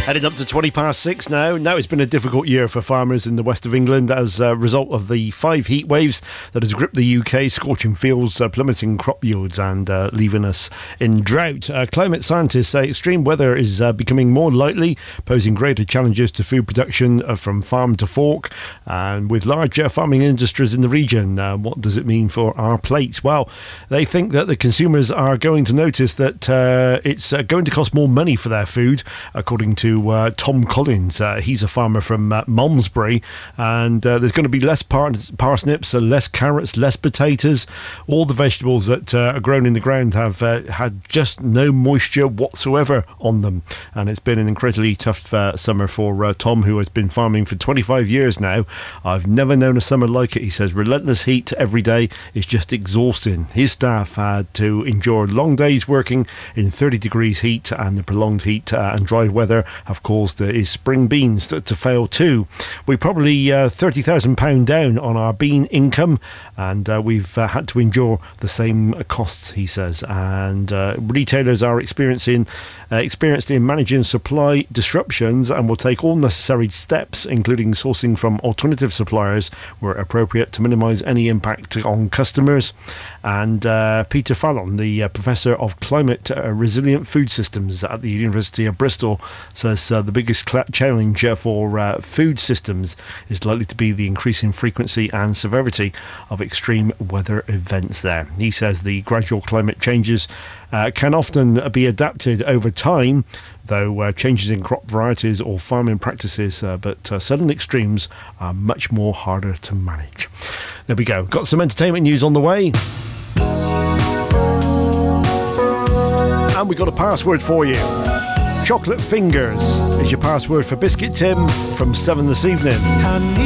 Headed up to 6:20 now. Now it's been a difficult year for farmers in the west of England as a result of the 5 heat waves that has gripped the UK, scorching fields, plummeting crop yields and leaving us in drought. Climate scientists say extreme weather is becoming more likely, posing greater challenges to food production from farm to fork. And with large farming industries in the region, what does it mean for our plates? Well, they think that the consumers are going to notice that it's going to cost more money for their food, according to Tom Collins. He's a farmer from Malmesbury, and there's going to be less parsnips, less carrots, less potatoes. All the vegetables that are grown in the ground have had just no moisture whatsoever on them, and it's been an incredibly tough summer for Tom, who has been farming for 25 years now. I've never known a summer like it, he says. Relentless heat every day is just exhausting. His staff had to endure long days working in 30 degrees heat, and the prolonged heat and dry weather have caused his spring beans to fail too. We're probably £30,000 down on our bean income, and we've had to endure the same costs, he says. And retailers are experienced in managing supply disruptions and will take all necessary steps, including sourcing from alternative suppliers where appropriate, to minimise any impact on customers. And Peter Fallon, the Professor of Climate Resilient Food Systems at the University of Bristol, says the biggest challenge for food systems is likely to be the increasing frequency and severity of extreme weather events there. He says the gradual climate changes can often be adapted over time, though changes in crop varieties or farming practices, but sudden extremes are much more harder to manage. There we go. Got some entertainment news on the way. And we got a password for you. Chocolate Fingers is your password for Biscuit Tim from 7 this evening.